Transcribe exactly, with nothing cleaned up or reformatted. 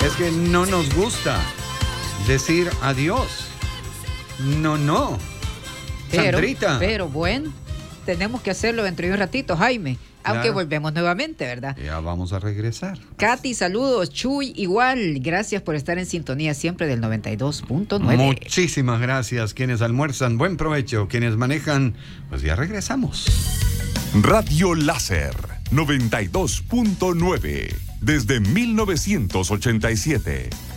Es que no nos gusta decir adiós. No, no. Pero, Sandrita. pero bueno, tenemos que hacerlo dentro de un ratito, Jaime. Aunque Claro. volvemos nuevamente, ¿verdad? Ya vamos a regresar. Katy, saludos. Chuy, igual. Gracias por estar en sintonía siempre del noventa y dos punto nueve. Muchísimas gracias. Quienes almuerzan, buen provecho. Quienes manejan, pues ya regresamos. Radio Láser noventa y dos punto nueve. Desde mil novecientos ochenta y siete.